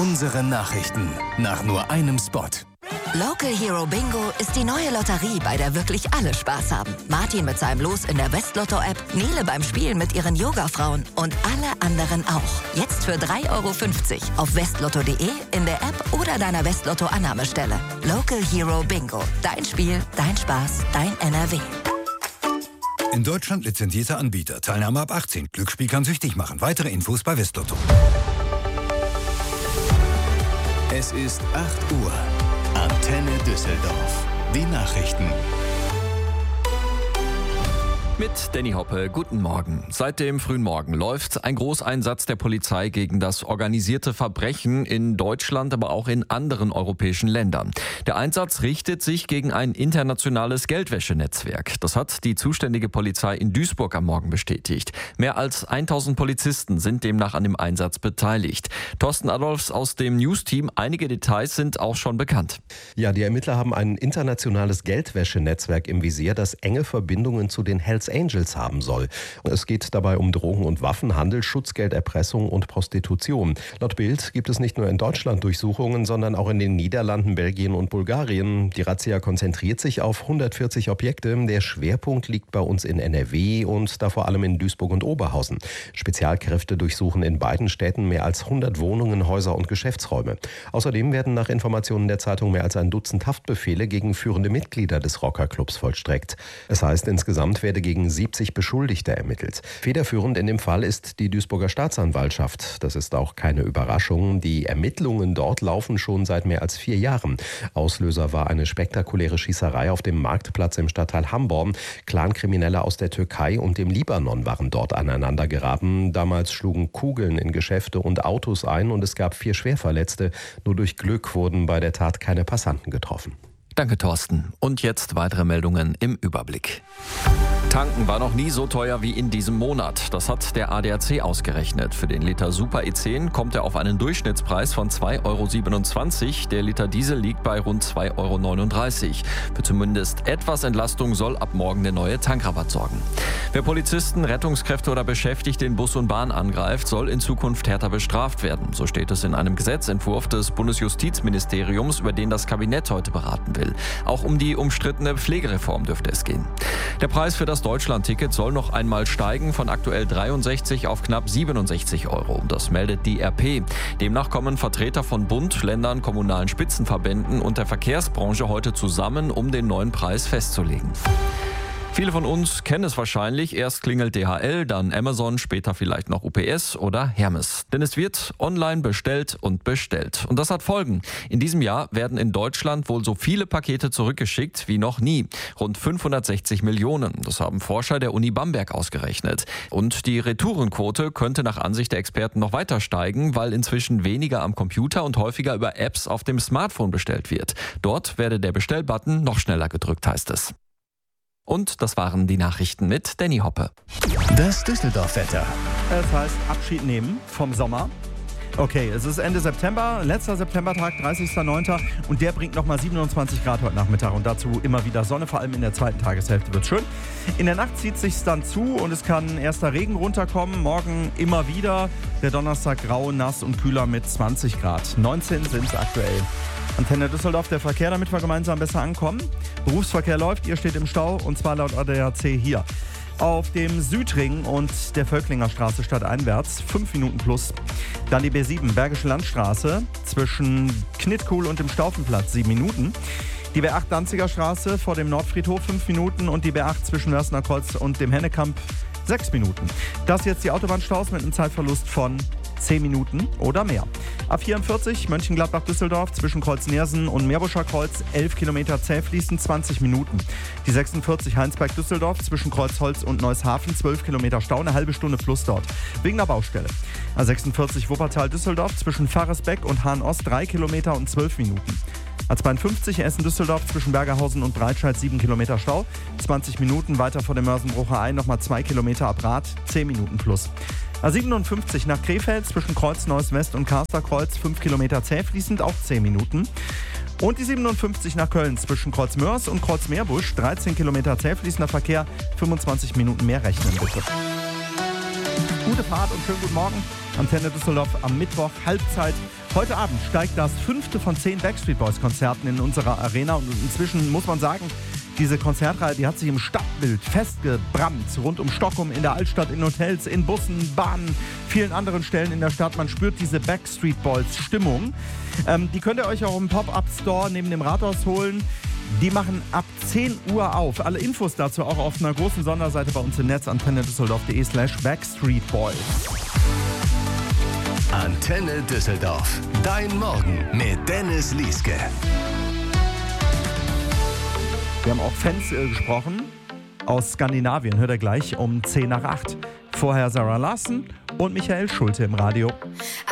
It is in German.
Unsere Nachrichten nach nur einem Spot. Local Hero Bingo ist die neue Lotterie, bei der wirklich alle Spaß haben. Martin mit seinem Los in der Westlotto-App, Nele beim Spielen mit ihren Yoga-Frauen und alle anderen auch. Jetzt für 3,50 € auf westlotto.de, in der App oder deiner Westlotto-Annahmestelle. Local Hero Bingo. Dein Spiel, dein Spaß, dein NRW. In Deutschland lizenzierter Anbieter. Teilnahme ab 18. Glücksspiel kann süchtig machen. Weitere Infos bei Westlotto. Es ist 8 Uhr. Antenne Düsseldorf. Die Nachrichten. Mit Danny Hoppe, guten Morgen. Seit dem frühen Morgen läuft ein Großeinsatz der Polizei gegen das organisierte Verbrechen in Deutschland, aber auch in anderen europäischen Ländern. Der Einsatz richtet sich gegen ein internationales Geldwäschenetzwerk. Das hat die zuständige Polizei in Duisburg am Morgen bestätigt. Mehr als 1000 Polizisten sind demnach an dem Einsatz beteiligt. Thorsten Adolfs aus dem News-Team, einige Details sind auch schon bekannt. Ja, die Ermittler haben ein internationales Geldwäschenetzwerk im Visier, das enge Verbindungen zu den Hells Angels haben soll. Es geht dabei um Drogen- und Waffenhandel, Schutzgelderpressung und Prostitution. Laut Bild gibt es nicht nur in Deutschland Durchsuchungen, sondern auch in den Niederlanden, Belgien und Bulgarien. Die Razzia konzentriert sich auf 140 Objekte. Der Schwerpunkt liegt bei uns in NRW und da vor allem in Duisburg und Oberhausen. Spezialkräfte durchsuchen in beiden Städten mehr als 100 Wohnungen, Häuser und Geschäftsräume. Außerdem werden nach Informationen der Zeitung mehr als ein Dutzend Haftbefehle gegen führende Mitglieder des Rockerclubs vollstreckt. Es heißt, insgesamt werde gegen 70 Beschuldigte ermittelt. Federführend in dem Fall ist die Duisburger Staatsanwaltschaft. Das ist auch keine Überraschung. Die Ermittlungen dort laufen schon seit mehr als 4 Jahren. Auslöser war eine spektakuläre Schießerei auf dem Marktplatz im Stadtteil Hamborn. Clankriminelle aus der Türkei und dem Libanon waren dort aneinander geraten. Damals schlugen Kugeln in Geschäfte und Autos ein und es gab 4 Schwerverletzte. Nur durch Glück wurden bei der Tat keine Passanten getroffen. Danke, Thorsten. Und jetzt weitere Meldungen im Überblick. Tanken war noch nie so teuer wie in diesem Monat. Das hat der ADAC ausgerechnet. Für den Liter Super E10 kommt er auf einen Durchschnittspreis von 2,27 €. Der Liter Diesel liegt bei rund 2,39 €. Für zumindest etwas Entlastung soll ab morgen der neue Tankrabatt sorgen. Wer Polizisten, Rettungskräfte oder Beschäftigte in Bus und Bahn angreift, soll in Zukunft härter bestraft werden. So steht es in einem Gesetzentwurf des Bundesjustizministeriums, über den das Kabinett heute beraten will. Auch um die umstrittene Pflegereform dürfte es gehen. Der Preis für das Deutschland-Ticket soll noch einmal steigen, von aktuell 63 auf knapp 67 €. Das meldet die RP. Demnach kommen Vertreter von Bund, Ländern, kommunalen Spitzenverbänden und der Verkehrsbranche heute zusammen, um den neuen Preis festzulegen. Viele von uns kennen es wahrscheinlich. Erst klingelt DHL, dann Amazon, später vielleicht noch UPS oder Hermes. Denn es wird online bestellt und bestellt. Und das hat Folgen. In diesem Jahr werden in Deutschland wohl so viele Pakete zurückgeschickt wie noch nie. Rund 560 Millionen. Das haben Forscher der Uni Bamberg ausgerechnet. Und die Retourenquote könnte nach Ansicht der Experten noch weiter steigen, weil inzwischen weniger am Computer und häufiger über Apps auf dem Smartphone bestellt wird. Dort werde der Bestellbutton noch schneller gedrückt, heißt es. Und das waren die Nachrichten mit Danny Hoppe. Das Düsseldorf-Wetter. Es heißt Abschied nehmen vom Sommer. Okay, es ist Ende September, letzter Septembertag, 30.09. und der bringt nochmal 27 Grad heute Nachmittag und dazu immer wieder Sonne, vor allem in der zweiten Tageshälfte wird schön. In der Nacht zieht es sich dann zu und es kann erster Regen runterkommen, morgen immer wieder. Der Donnerstag grau, nass und kühler mit 20 Grad. 19 sind es aktuell. Antenne Düsseldorf, der Verkehr, damit wir gemeinsam besser ankommen. Berufsverkehr läuft, ihr steht im Stau und zwar laut ADAC hier. Auf dem Südring und der Völklinger Straße stadteinwärts 5 Minuten plus. Dann die B7 Bergische Landstraße zwischen Knittkuhl und dem Staufenplatz 7 Minuten. Die B8 Danziger Straße vor dem Nordfriedhof 5 Minuten und die B8 zwischen Wörsner Kreuz und dem Hennekamp 6 Minuten. Das jetzt die Autobahnstaus mit einem Zeitverlust von 10 Minuten oder mehr. A44 Mönchengladbach-Düsseldorf zwischen Kreuz-Nersen und Meerbuscher Kreuz 11 Kilometer zäh fließend 20 Minuten. Die 46 Heinsberg-Düsseldorf zwischen Kreuzholz und Neushafen 12 Kilometer Stau, eine halbe Stunde plus dort. Wegen der Baustelle. A46 Wuppertal-Düsseldorf zwischen Faresbeck und Hahn-Ost 3 Kilometer und 12 Minuten. A52 Essen-Düsseldorf zwischen Bergerhausen und Breitscheid 7 Kilometer Stau, 20 Minuten. Weiter vor dem Mörsenbrucher Ein nochmal 2 Kilometer ab Rath, 10 Minuten plus. A57 nach Krefeld zwischen Kreuz Neuss West und Karsterkreuz 5 Kilometer zäh fließend, auch 10 Minuten. Und die 57 nach Köln zwischen Kreuz Mörs und Kreuz Meerbusch 13 Kilometer zäh fließender Verkehr, 25 Minuten mehr rechnen bitte. Gute Fahrt und schönen guten Morgen. Antenne Düsseldorf am Mittwoch, Halbzeit. Heute Abend steigt das 5. von 10 Backstreet Boys Konzerten in unserer Arena. Und inzwischen muss man sagen, diese Konzertreihe, die hat sich im Stadtbild festgebrannt. Rund um Stockholm, in der Altstadt, in Hotels, in Bussen, Bahnen, vielen anderen Stellen in der Stadt. Man spürt diese Backstreet Boys Stimmung. Die könnt ihr euch auch im Pop-Up-Store neben dem Rathaus holen. Die machen ab 10 Uhr auf. Alle Infos dazu auch auf einer großen Sonderseite bei uns im Netz, antennedüsseldorf.de/Backstreet-Boys. Antenne Düsseldorf. Dein Morgen mit Dennis Lieske. Wir haben auch Fans gesprochen aus Skandinavien. Hört ihr gleich um 10 nach 8. Vorher Sarah Larsen und Michael Schulte im Radio.